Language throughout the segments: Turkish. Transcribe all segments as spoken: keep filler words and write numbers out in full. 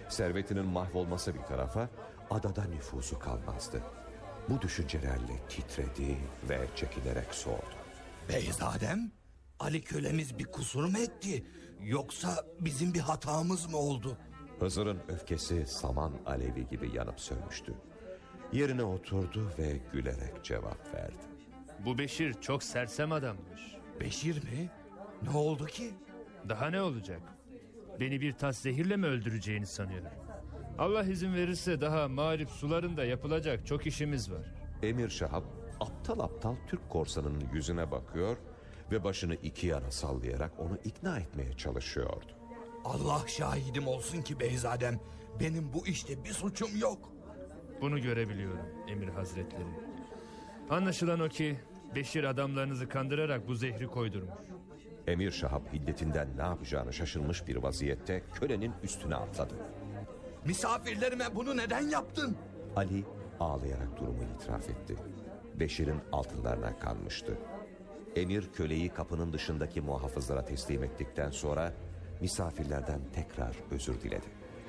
Servetinin mahvolması bir tarafa, adada nüfusu kalmazdı. Bu düşüncelerle titredi ve çekinerek sordu. Beyzadem, Ali kölemiz bir kusur mu etti? Yoksa bizim bir hatamız mı oldu? Hızır'ın öfkesi saman alevi gibi yanıp sönmüştü. Yerine oturdu ve gülerek cevap verdi. Bu Beşir çok sersem adammış. Beşir mi? Ne oldu ki? Daha ne olacak? Beni bir tas zehirle mi öldüreceğini sanıyorum. Allah izin verirse daha mağrip sularında yapılacak çok işimiz var. Emir Şahap aptal aptal Türk korsanının yüzüne bakıyor ve başını iki yana sallayarak onu ikna etmeye çalışıyordu. Allah şahidim olsun ki Beyzadem, benim bu işte bir suçum yok. Bunu görebiliyorum Emir Hazretleri. Anlaşılan o ki Beşir adamlarınızı kandırarak bu zehri koydurmuş. Emir Şahap hiddetinden ne yapacağını şaşırmış bir vaziyette kölenin üstüne atladı. Misafirlerime bunu neden yaptın? Ali ağlayarak durumu itiraf etti. Beşir'in altınlarına kanmıştı. Emir köleyi kapının dışındaki muhafızlara teslim ettikten sonra misafirlerden tekrar özür diledi.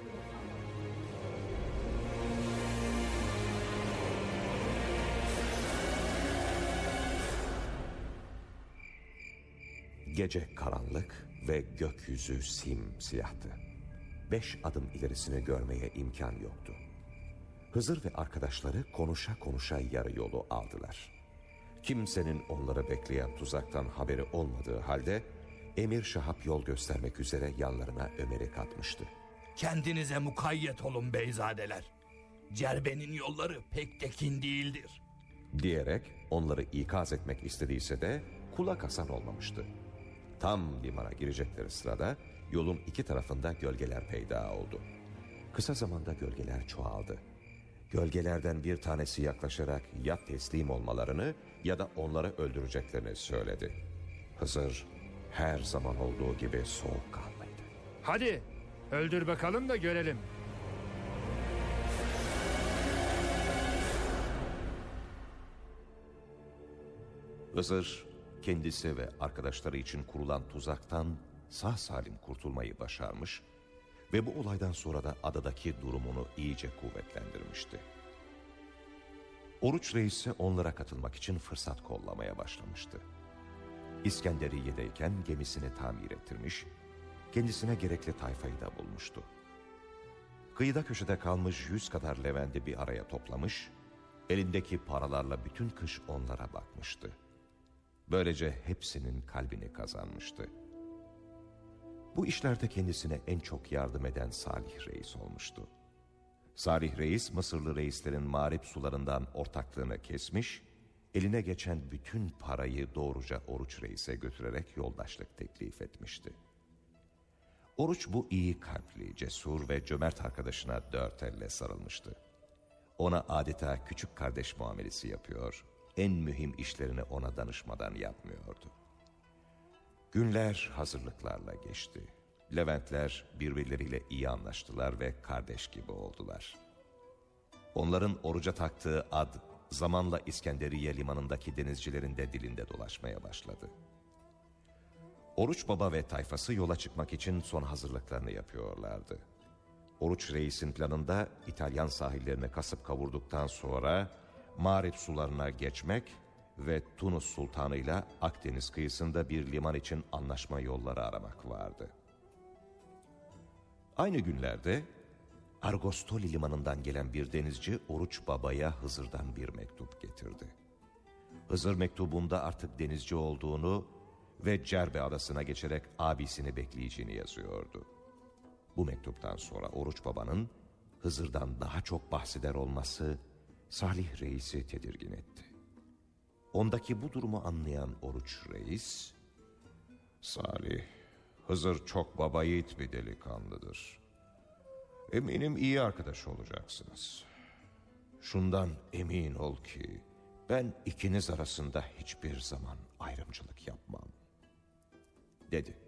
Gece karanlık ve gökyüzü simsiyahtı. Beş adım ilerisini görmeye imkan yoktu. Hızır ve arkadaşları konuşa konuşa yarı yolu aldılar. Kimsenin onları bekleyen tuzaktan haberi olmadığı halde Emir Şahap yol göstermek üzere yanlarına Ömer'i katmıştı. Kendinize mukayyet olun beyzadeler. Cerbenin yolları pek tekin değildir diyerek onları ikaz etmek istediyse de kulak asan olmamıştı. Tam limana girecekleri sırada yolun iki tarafında gölgeler peyda oldu. Kısa zamanda gölgeler çoğaldı. Gölgelerden bir tanesi yaklaşarak ya teslim olmalarını ya da onları öldüreceklerini söyledi. Hızır her zaman olduğu gibi soğukkanlıydı. Hadi öldür bakalım da görelim. Hızır kendisi ve arkadaşları için kurulan tuzaktan sağ salim kurtulmayı başarmış ve bu olaydan sonra da adadaki durumunu iyice kuvvetlendirmişti. Oruç Reis ise onlara katılmak için fırsat kollamaya başlamıştı. İskenderiye'deyken gemisini tamir ettirmiş, kendisine gerekli tayfayı da bulmuştu. Kıyıda köşede kalmış yüz kadar Levent'i bir araya toplamış, elindeki paralarla bütün kış onlara bakmıştı. Böylece hepsinin kalbini kazanmıştı. Bu işlerde kendisine en çok yardım eden Salih Reis olmuştu. Salih Reis, Mısırlı reislerin mağrip sularından ortaklığını kesmiş, eline geçen bütün parayı doğruca Oruç Reis'e götürerek yoldaşlık teklif etmişti. Oruç bu iyi kalpli, cesur ve cömert arkadaşına dört elle sarılmıştı. Ona adeta küçük kardeş muamelesi yapıyor, en mühim işlerini ona danışmadan yapmıyordu. Günler hazırlıklarla geçti. Leventler birbirleriyle iyi anlaştılar ve kardeş gibi oldular. Onların Oruç'a taktığı ad zamanla İskenderiye limanındaki denizcilerin de dilinde dolaşmaya başladı. Oruç Baba ve tayfası yola çıkmak için son hazırlıklarını yapıyorlardı. Oruç Reis'in planında İtalyan sahillerine kasıp kavurduktan sonra Mağrip sularına geçmek ve Tunus Sultanı ile Akdeniz kıyısında bir liman için anlaşma yolları aramak vardı. Aynı günlerde Argostoli limanından gelen bir denizci Oruç Baba'ya Hızır'dan bir mektup getirdi. Hızır mektubunda artık denizci olduğunu ve Cerbe adasına geçerek abisini bekleyeceğini yazıyordu. Bu mektuptan sonra Oruç Baba'nın Hızır'dan daha çok bahseder olması Salih Reis'i tedirgin etti. Ondaki bu durumu anlayan Oruç Reis, "Salih, Hızır çok baba yiğit bir delikanlıdır. Eminim iyi arkadaş olacaksınız. Şundan emin ol ki ben ikiniz arasında hiçbir zaman ayrımcılık yapmam," dedi.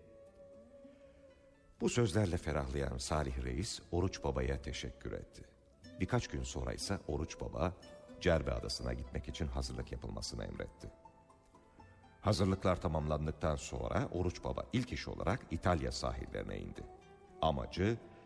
Bu sözlerle ferahlayan Salih Reis Oruç Baba'ya teşekkür etti. Birkaç gün sonra ise Oruç Baba Cerbe adasına gitmek için hazırlık yapılmasını emretti. Hazırlıklar tamamlandıktan sonra Oruç Baba ilk iş olarak İtalya sahillerine indi. Amacı